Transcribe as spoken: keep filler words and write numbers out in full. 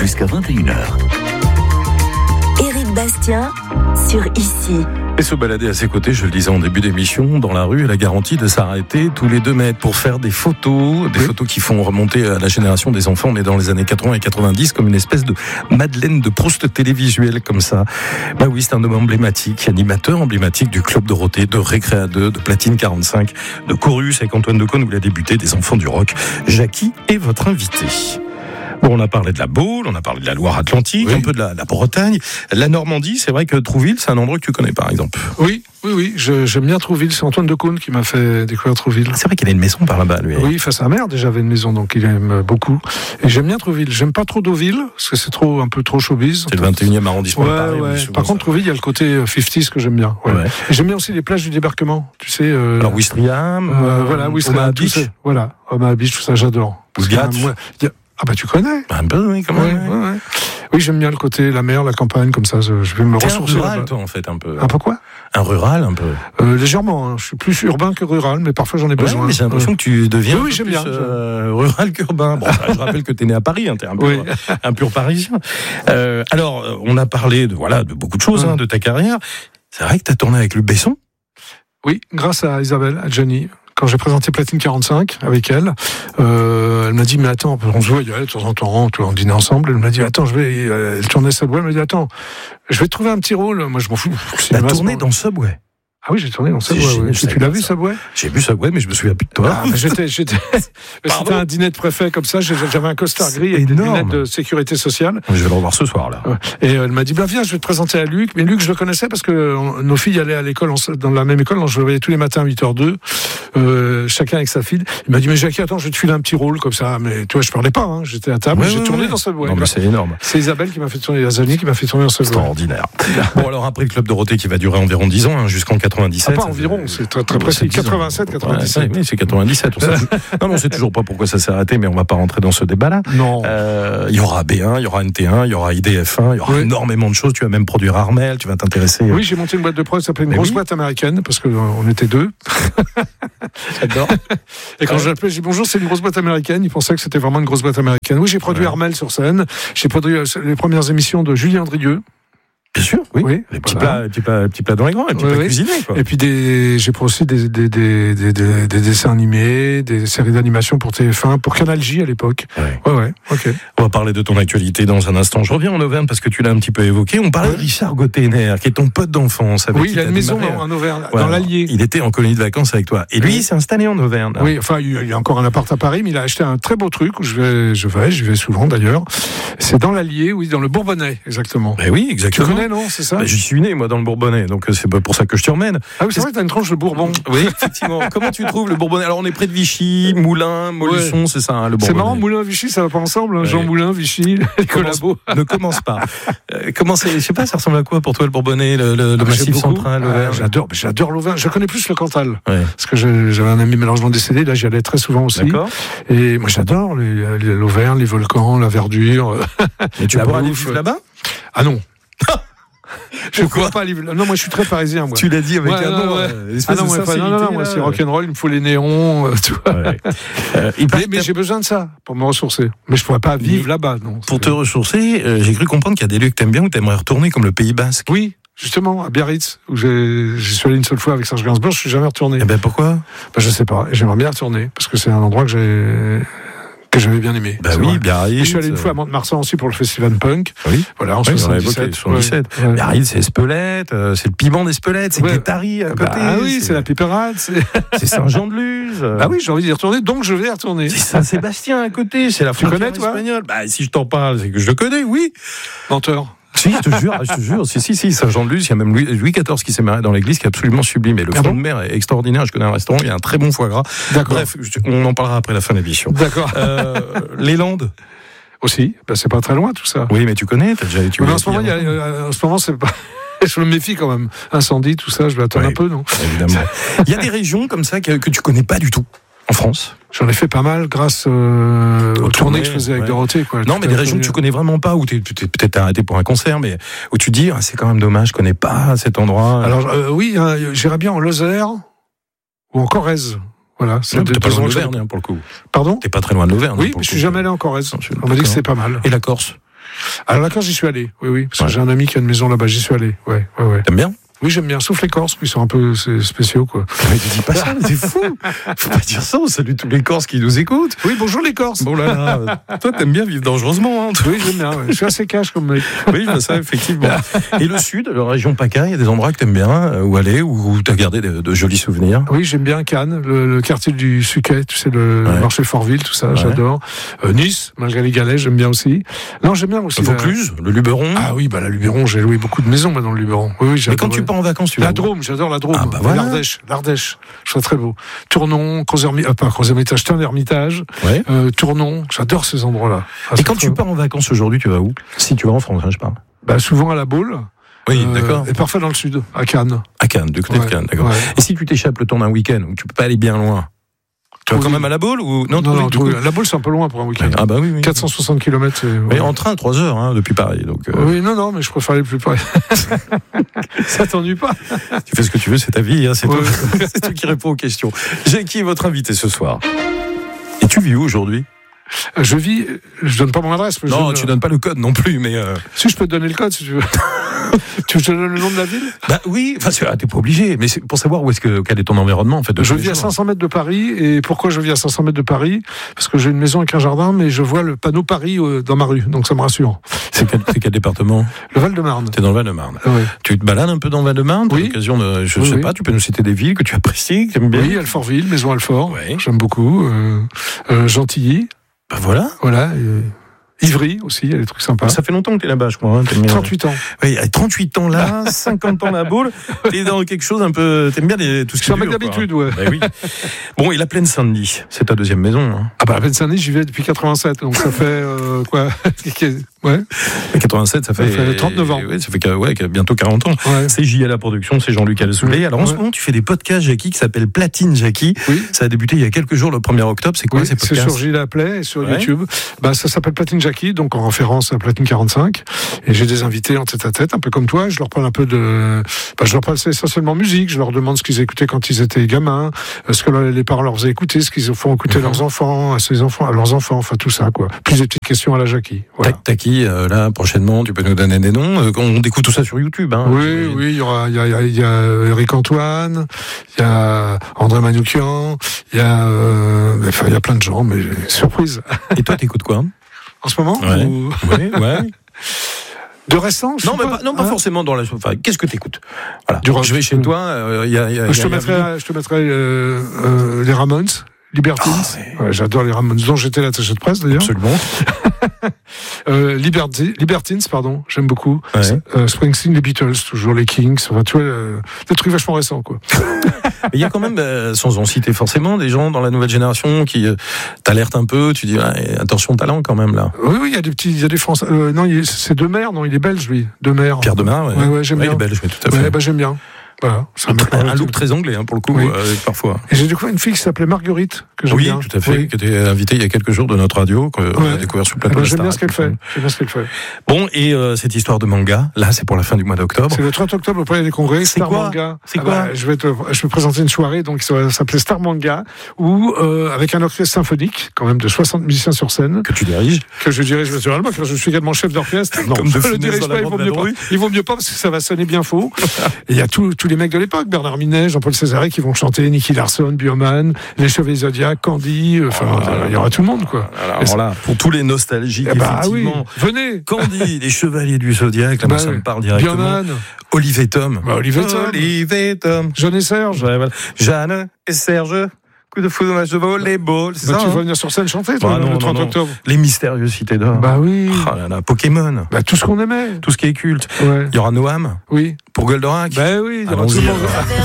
jusqu'à vingt et une heures. Éric Bastien sur Ici. Et se balader à ses côtés, je le disais en début d'émission, dans la rue, la garantie de s'arrêter tous les deux mètres pour faire des photos, des oui. photos qui font remonter à la génération des enfants. On est dans les années quatre-vingts et quatre-vingt-dix, comme une espèce de Madeleine de Proust télévisuelle, comme ça. Bah oui, c'est un homme emblématique, animateur emblématique du Club Dorothée, de Récréa deux, de Platine quarante-cinq, de Chorus avec Antoine Decaune, où il a débuté, des enfants du rock. Jackie est votre invité. Bon, on a parlé de la Baule, on a parlé de la Loire-Atlantique, oui. un peu de la, la Bretagne. La Normandie, c'est vrai que Trouville, c'est un endroit que tu connais, par exemple. Oui, oui, oui, je, j'aime bien Trouville. C'est Antoine Decaune qui m'a fait découvrir Trouville. C'est vrai qu'il a une maison par là-bas, lui. Oui, enfin, sa mère déjà avait une maison, donc il aime beaucoup. Et j'aime bien Trouville. J'aime pas trop Deauville, parce que c'est trop, un peu trop showbiz. C'est le vingt et unième arrondissement ouais, de Paris. Ouais. Par contre, Trouville, il y a le côté cinquante que j'aime bien. Ouais. Ouais. Et j'aime bien aussi les plages du débarquement, tu sais. Euh, Alors, Ouistreham, euh, voilà, Ouistreham, tout ça. Voilà, Omaha Beach, tout ça, j'adore. Ousgat. Ah bah tu connais. Un peu, oui, quand même. Ouais, ouais, ouais. Oui, j'aime bien le côté, la mer, la campagne, comme ça, je, je vais me T'es ressourcer. un rural, là-bas. toi, en fait, un peu. Un peu quoi ? Un rural, un peu. Euh, légèrement, hein. Je suis plus urbain que rural, mais parfois j'en ai besoin. Ouais, mais j'ai l'impression ouais. que tu deviens oui, oui, un peu j'aime plus bien, euh, rural qu'urbain. Bon, je rappelle que t'es né à Paris, hein, t'es un, pur, oui. un pur parisien. Euh, alors, on a parlé de, voilà, de beaucoup de choses, hein, de ta carrière. C'est vrai que t'as tourné avec Luc Besson ? Oui, grâce à Isabelle, à Johnny. Quand j'ai présenté Platine quarante-cinq avec elle, euh, elle m'a dit, mais attends, on se voyait de temps en temps, on dînait ensemble, elle m'a dit, attends, je vais, elle tournait Subway, elle m'a dit, attends, je vais te trouver un petit rôle, moi je m'en fous. Tu as tourné dans Subway ? Ah oui, j'ai tourné dans Subway. Oui. Tu l'as vu, Subway ? J'ai vu Subway, mais je me souviens plus de toi. Ah, j'étais, j'étais, c'était un dîner de préfet comme ça. J'avais un costard gris avec des lunettes de sécurité sociale. Je vais le revoir ce soir là. Et elle m'a dit, bah viens, je vais te présenter à Luc. Mais Luc, je le connaissais parce que nos filles allaient à l'école dans la même école. Donc je le voyais tous les matins à huit heures deux, euh, chacun avec sa fille. Il m'a dit, mais Jackie, attends, je vais te filer un petit rôle comme ça. Mais tu vois, je parlais pas. Hein. J'étais à table. Ouais, j'ai ouais, tourné ouais. dans Subway. Non, mais c'est énorme. C'est Isabelle qui m'a fait tourner, Yazani qui m'a fait tourner dans Subway. Extraordinaire. Bon, alors après le Club Dorothée qui va durer environ dix ans, hein, jusqu'en quatre-vingt-dix-sept. Ah, pas environ. C'est très, très précis. quatre-vingt-sept, quatre-vingt-dix-sept. Ouais, oui, c'est quatre-vingt-dix-sept. On sait non, non, on sait toujours pas pourquoi ça s'est arrêté, mais on va pas rentrer dans ce débat-là. Non. Euh, il y aura B un, il y aura N T un, il y aura I D F un, il y aura oui. énormément de choses. Tu vas même produire Armel, tu vas t'intéresser. Oui, j'ai monté une boîte de prod qui s'appelait une mais grosse oui. boîte américaine, parce qu'on était deux. J'adore. Et quand euh... je l'appelais, j'ai dit bonjour, c'est une grosse boîte américaine. Ils pensaient que c'était vraiment une grosse boîte américaine. Oui, j'ai produit ouais. Armel sur scène. J'ai produit les premières émissions de Julien Andrieux. Bien sûr, oui. oui les petits, voilà. plats, petits, plats, petits plats dans les grands, les petits oui, plats oui. cuisinés. Quoi. Et puis des, j'ai aussi des, des, des, des, des, des dessins animés, des séries d'animation pour T F un, pour Canal J à l'époque. Ouais. ouais, ouais, ok. On va parler de ton actualité dans un instant. Je reviens en Auvergne parce que tu l'as un petit peu évoqué. On parlait ouais. de Richard Gottener, qui est ton pote d'enfance. Avec oui, il a une maison en Auvergne, ouais, dans l'Allier. Il était en colonie de vacances avec toi. Et lui, oui. il s'est installé en Auvergne. Là. Oui, enfin, il y a encore un appart à Paris, mais il a acheté un très beau truc où je vais, je vais, je vais souvent d'ailleurs. C'est dans l'Allier, oui, dans le Bourbonnais, exactement. Ben oui, exactement. Tu connais, non, c'est ça? Ben, je suis né, moi, dans le Bourbonnais, donc c'est pour ça que je te remène. Ah oui, c'est vrai que t'as une tranche de Bourbon. Oui, effectivement. Comment tu trouves le Bourbonnais? Alors, on est près de Vichy, Moulins, Montluçon, ouais. c'est ça, hein, le Bourbonnais. C'est marrant, Moulins, Vichy, ça va pas ensemble, hein, ouais. Jean Moulin, Vichy, les collabos. Ne commence pas. Euh, comment c'est, je sais pas, ça ressemble à quoi pour toi, le Bourbonnais, le, le, le ah, Massif Central, l'Auvergne? Ah, j'adore, j'adore l'Auvergne. Je connais plus le Cantal. Ouais. Parce que je, j'avais un ami malheureusement décédé, là, j'y allais très souvent aussi. D'accord. Et moi, j'adore les, les, l'Auvergne, les volcans, la verdure. Et tu pourras aller vivre là-bas? Ah non. Je ne crois pas. Non, moi je suis très parisien. Moi. Tu l'as dit avec ouais, un nom. Ouais. Euh, ah non, ouais, non, non, non, moi c'est rock'n'roll, il me faut les néons, euh, tout. Ouais. euh, mais mais j'ai besoin de ça pour me ressourcer. Mais je ne pourrais pas vivre mais là-bas. Non, pour te ressourcer, euh, j'ai cru comprendre qu'il y a des lieux que tu aimes bien où tu aimerais retourner, comme le Pays Basque. Oui. Justement, à Biarritz, où j'ai, j'y suis allé une seule fois avec Serge Gainsbourg, je ne suis jamais retourné. Eh ben pourquoi? Ben, je ne sais pas. J'aimerais bien retourner, parce que c'est un endroit que j'ai. que j'avais bien aimé. Bah oui, Biarritz. Et je suis allé une fois à Mont-de-Marsan aussi pour le festival punk. Oui. Voilà, en oui, soixante-dix-sept. soixante-dix-sept. Ouais. Ouais. Biarritz, c'est Espelette, euh, c'est le piment d'Espelette, c'est ouais. Guétari à côté. Ah bah, oui, c'est, c'est la Piperade. C'est, c'est Saint-Jean-de-Luz. Ah oui, j'ai envie d'y retourner, donc je vais y retourner. C'est Saint-Sébastien à côté, c'est la frontière espagnole. Bah si je t'en parle, c'est que je le connais, oui. Menteur. Si, je te jure, je te jure, si, si, si, Saint-Jean-de-Luz, il y a même Louis, Louis quatorze qui s'est marié dans l'église, qui est absolument sublime. Et le front de mer est extraordinaire. Je connais un restaurant, il y a un très bon foie gras. D'accord. Bref, on en parlera après la fin de l'émission. D'accord. Euh, les Landes. Aussi, ben, c'est pas très loin tout ça. Oui, mais tu connais, t'as déjà été. En ce moment, il y a, euh, en ce moment, c'est pas. Je me méfie quand même. Incendie, tout ça, je vais attendre oui, un peu, non? Évidemment. Il y a des régions comme ça que, que tu connais pas du tout en France. J'en ai fait pas mal grâce euh, aux tournées que je faisais avec ouais. Dorothée. Quoi, non, mais des régions que tu connais vraiment pas, où tu t'es peut-être arrêté pour un concert, mais où tu dis, ah, c'est quand même dommage, je connais pas cet endroit. Alors, euh, oui, hein, j'irais bien en Lozère ou en Corrèze. Voilà, c'est non, t'es pas loin de l'Auvergne, hein, pour le coup. Pardon? T'es pas très loin de l'Auvergne. Oui, mais je suis jamais allé en Corrèze. On m'a dit que c'était pas mal. Et la Corse? Alors là, quand j'y suis allé, oui, oui, parce que Ouais. j'ai un ami qui a une maison là-bas, j'y suis allé, ouais, ouais, ouais. T'aimes bien? Oui, j'aime bien, sauf les Corses, qui sont un peu c'est, spéciaux, quoi. Mais tu dis pas ça, c'est fou. Faut pas dire ça, on salue tous les Corses qui nous écoutent. Oui, bonjour les Corses. Bon là là, toi t'aimes bien vivre dangereusement, hein. Oui, j'aime bien, ouais. Je suis assez cash comme mec. Oui, ben ça, effectivement. Et le sud, la région PACA, il y a des endroits que t'aimes bien, euh, où aller, où t'as gardé de, de jolis souvenirs. Oui, j'aime bien Cannes, le, le quartier du Suquet, tu sais, le Ouais. marché Fortville, tout ça, Ouais. j'adore. Euh, Nice, malgré les galets, j'aime bien aussi. Non, j'aime bien aussi. Le la- Vaucluse, le Luberon. Ah oui, bah la Luberon, j'ai loué beaucoup de maisons, moi, dans le Luberon. Oui, oui, Mais j'adore. quand tu pars en vacances, tu vas La où? Drôme, j'adore la Drôme. Ah bah Et voilà. L'Ardèche, l'Ardèche, je trouve très beau. Tournon, Crozermitage, ah, pas Crozermitage, Tain-l'Hermitage, Ouais. euh, Tournon, j'adore ces endroits-là. Ah, Et c'est quand très- tu pars en vacances aujourd'hui, tu vas où? Si tu vas en France, hein, je parle. Bah souvent à la Baule. Oui, euh, d'accord. Et parfois dans le sud, à Cannes. À Cannes, du côté Ouais, de Cannes, d'accord. ouais. Et si tu t'échappes le temps d'un week-end, où tu peux pas aller bien loin, tu vas Oui. quand même à la Baule ou Non, non, Trouville, non, du coup la Baule c'est un peu loin pour un week-end. Ah bah oui, oui. quatre cent soixante kilomètres. c'est- Mais ouais. en train, trois heures, hein, depuis Paris. Donc, euh, Oui, non, non, mais je préfère aller plus près. Ça t'ennuie pas? tu fais ce que tu veux, c'est ta vie, hein, c'est Ouais. toi. C'est toi qui réponds aux questions. Jackie est votre invité ce soir. Et tu vis où aujourd'hui? Je vis, je donne pas mon adresse. mais Non, je, tu donnes pas le code non plus, mais euh, Si je peux te donner le code, si tu veux. Tu veux que je te donne le nom de la ville? bah oui. Enfin, c'est- ah, t'es pas obligé, mais c'est pour savoir où est-ce que quel est ton environnement en fait. De Je tous les vis à jours. cinq cents mètres de Paris. Et pourquoi je vis à cinq cents mètres de Paris? Parce que j'ai une maison avec un jardin, mais je vois le panneau Paris euh, dans ma rue. Donc ça me rassure. C'est quel, c'est quel département? Le Val-de-Marne. T'es dans le Val-de-Marne. Ah ouais. Tu te balades un peu dans le Val-de-Marne? T'as Oui. l'occasion de, je Oui, sais oui. pas, tu peux nous citer des villes que tu apprécies, que tu aimes bien? Oui, Alfortville, Maison Alfort. Ouais. J'aime beaucoup. Euh, euh, Gentilly. Bah voilà. Voilà. et Ivry aussi, il y a des trucs sympas. Ça fait longtemps que t'es là-bas, je crois. Hein, t'aimes bien- trente-huit ans. Oui, à trente-huit ans là, cinquante ans la boule, t'es dans quelque chose un peu. T'aimes bien les, tout ce Je qui suis un est mec dur, quoi. d'habitude, ouais. Bah oui. Bon, et la Plaine Saint-Denis, c'est ta deuxième maison. Hein. Ah bah la Plaine-Saint-Denis, j'y vais depuis quatre-vingt-sept, donc ça fait euh, quoi? Ouais. Et quatre-vingt-sept, ça fait, fait trente-neuf ans. Oui, ça fait que- ouais, que bientôt quarante ans. Ouais. C'est J à la production, c'est Jean-Luc Alessoulet. Ouais. Alors en ce Ouais. moment, tu fais des podcasts, Jackie, qui s'appellent Platine Jackie. Oui. Ça a débuté il y a quelques jours, le premier octobre. C'est quoi Oui, ces c'est podcasts? sur Gilles Play et sur Ouais. YouTube. Bah, ça s'appelle Platine Jackie, donc en référence à Platine quarante-cinq. Et j'ai des invités en tête à tête, un peu comme toi. Je leur parle un peu de, bah, je leur parle essentiellement musique. Je leur demande ce qu'ils écoutaient quand ils étaient gamins, euh, ce que les parents leur faisaient écouter, ce qu'ils font écouter Mhm. leurs enfants, à ses enfants, à leurs enfants, enfin tout ça, quoi. Plus des petites questions à la Jackie. Voilà. T'as t'as qui, euh, là, prochainement, tu peux nous donner des noms? Euh, On découvre tout ça sur YouTube. Hein, Oui, j'imagine. oui, il y aura, il y a, il y a- il y a Eric Antoine, il y a André Manoukian, il y a, euh, enfin, il y a plein de gens, mais surprise. Et toi, t'écoutes quoi? En ce moment? Ouais. ou- Oui, ouais. De récent? je Non, sais mais pas, non, pas hein. forcément dans la. Enfin, qu'est-ce que t'écoutes? Voilà. Du rock. Je vais chez toi. euh, Il y a, il y a, Je te il y a- mettrai, je te mettrai euh, euh, les Ramones, Libertines. Ah, ouais. Ouais, j'adore les Ramones, dont j'étais l'attaché de presse d'ailleurs. Absolument. Euh, Liberti- Libertines, pardon, j'aime beaucoup. Ouais. Euh, Springsteen, les Beatles, toujours les Kings. Enfin, tu vois, euh, des trucs vachement récents, quoi. Mais il y a quand même, euh, sans en citer forcément, des gens dans la nouvelle génération qui euh, t'alertent un peu. Tu dis, ouais, attention talent quand même là. Oui, oui, il y a des petits, il y a des Français. Euh, non, il est- c'est Demers, non, il est belge, lui. Demers. Pierre Demar, ouais. Ouais, ouais, j'aime Ouais, bien. il est belge, mais tout à fait. Ouais, bah, j'aime bien. Voilà. Ça me parle. un look très anglais hein, pour le coup, Oui. euh, parfois. Et j'ai découvert une fille qui s'appelait Marguerite, que j'aime Oui, bien. tout à fait. Oui. Qui était invitée il y a quelques jours de notre radio, qu'on a Ouais. découvert sur le Eh plateau. ben, de la j'aime bien ce Starac. qu'elle fait. J'aime bien ce qu'elle fait. Bon, et euh, cette histoire de manga, là, c'est pour la fin du mois d'octobre. C'est le trente octobre au Palais des Congrès. C'est Star quoi Manga. C'est Ah quoi bah, je vais te, je vais présenter une soirée, donc ça va s'appeler Star Manga, où euh, avec un orchestre symphonique, quand même de soixante musiciens sur scène, Que tu diriges. que je dirige naturellement, car je suis également chef d'orchestre. Non, Comme de je le Funès dirige dans la pas, il vaut bande mieux pas. vadrouille. Il vaut mieux pas parce que ça va sonner bien faux. Et il y a tous tous les mecs de l'époque, Bernard Minet, Jean-Paul Césaré, qui vont chanter, Nicky Larson, Bioman, les Chevaliers Zodiac, Candy, euh, enfin, Oh là là il y aura tout le monde, quoi. Alors, Et ça- là, pour tous les nostalgiques, Eh bah oui, effectivement. venez. Candy, les Chevaliers du Zodiac, là, moi, Bah ça oui. me parle directement. Bioman, Olivier Tom. Bah, Olivier Tom. Olivier Tom. Jeanne et Serge. Ouais, voilà. Jeanne et Serge, coup de foudre, match de volleyball, c'est Bah, ça tu hein vas venir sur scène chanter, toi, Bah, non, le non, trente non. octobre. Les mystérieuses cités d'or. Bah oui. Oh là là, Pokémon, Bah, tout ce qu'on aimait. tout ce qui est culte. Ouais. Il y aura Noam Oui. pour Goldorak. Bah oui, il y aura tout Allons-y, le monde. alors.